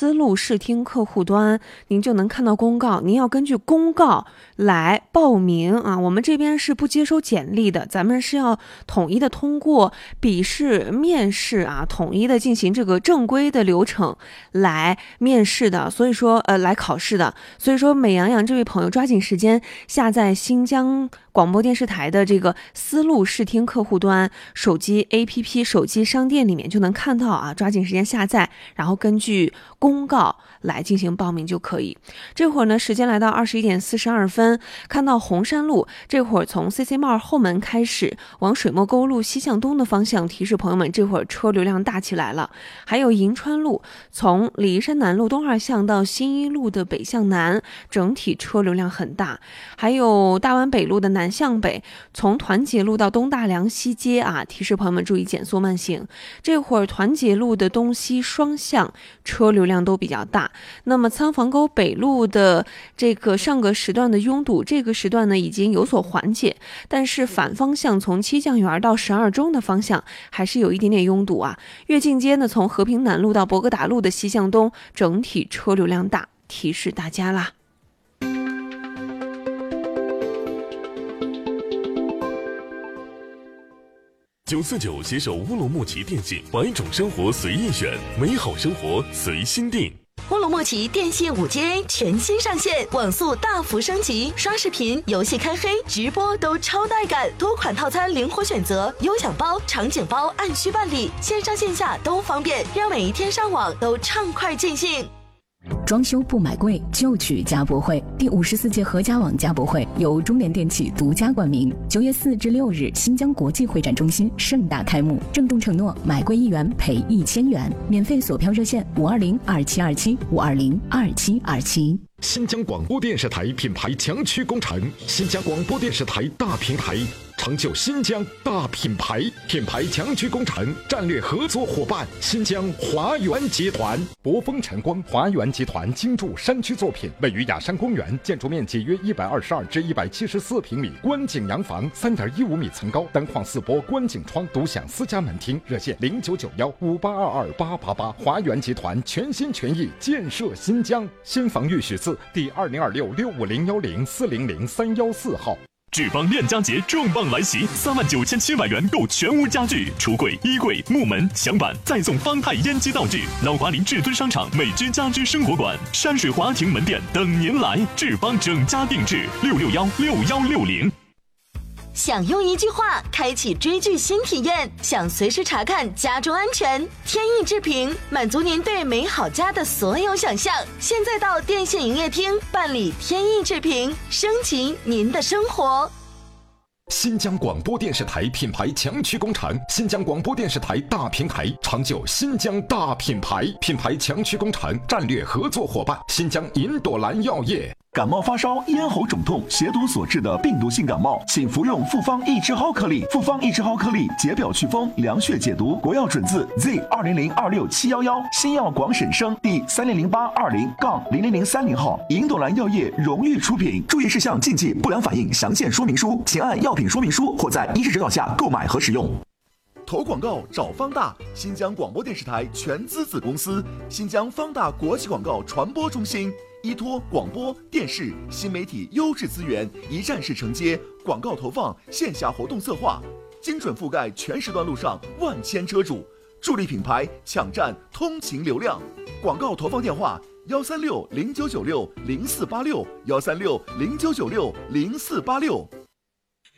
思路视听客户端，您就能看到公告，您要根据公告来报名啊。我们这边是不接收简历的，咱们是要统一的通过笔试、面试啊，统一的进行这个正规的流程来面试的，所以说来考试的。所以说美羊羊这位朋友抓紧时间下载新疆广播电视台的这个思路视听客户端手机 APP 手机商店里面就能看到啊，抓紧时间下载，然后根据公告来进行报名就可以。这会儿呢，时间来到21点42分，看到红山路这会儿从 CC 帽后门开始往水墨沟路西向东的方向，提示朋友们这会儿车流量大起来了。还有银川路从李山南路东二巷到新一路的北向南，整体车流量很大。还有大湾北路的南向北，从团结路到东大梁西街啊，提示朋友们注意减速慢行。这会儿团结路的东西双向车流量都比较大。那么仓房沟北路的这个上个时段的拥堵，这个时段呢已经有所缓解，但是反方向从七将园到12中的方向还是有一点点拥堵啊。越境街呢，从和平南路到博格达路的西向东，整体车流量大，提示大家啦。 949携手乌鲁木齐电信，百种生活随意选，美好生活随心定。 乌鲁木齐电信5G全新上线，网速大幅升级，刷视频、游戏开黑、直播都超带感，多款套餐灵活选择，优享包、场景包按需办理，线上线下都方便，让每一天上网都畅快尽兴。 装修不买贵，就去家博会。第54届合家网家博会由中联电器独家冠名，9月4至6日，新疆国际会展中心盛大开幕。郑重承诺，买贵1元赔1000元。免费锁票热线520-2727，520-2727。 新疆广播电视台品牌强驱工程，新疆广播电视台大平台，成就新疆大品牌。品牌强驱工程战略合作伙伴新疆华源集团。博丰晨光华源集团精筑山区作品，位于雅山公园，建筑面积约122至174平米，观景洋房3.15米层高，单框4波观景窗，独享私家门厅。热线099158228888。华源集团全心全意建设新疆。新房预许字第2026650104003114号。 志邦链家节重磅来袭，39700元购全屋家具，橱柜、衣柜、木门、墙板，再送方太烟机道具。老华林至尊商场美居家居生活馆、山水华庭门店等您来。志邦整家定制6616160。 想用一句话开启追剧新体验，想随时查看家中安全，天意制评满足您对美好家的所有想象。现在到电信营业厅办理天意制评，升级您的生活。 新疆广播电视台品牌强驱工程，新疆广播电视台大平台，成就新疆大品牌。品牌强驱工程战略合作伙伴新疆银朵兰药业。 感冒发烧、咽喉肿痛、血毒所致的病毒性感冒，请服用复方益智蒿颗粒。复方益智蒿颗粒解表祛风、凉血解毒，国药准字 Z200267711，新药广审生第300820-0003号，银朵兰药业荣誉出品。注意事项、禁忌、不良反应详见说明书，请按药品说明书或在医师指导下购买和使用。 投广告找方大，新疆广播电视台全资子公司，新疆方大国际广告传播中心。依托广播电视新媒体优质资源，一站式承接广告投放、线下活动策划，精准覆盖全时段路上万千车主，助力品牌抢占通勤流量。广告投放电话：13609960486，13609960486。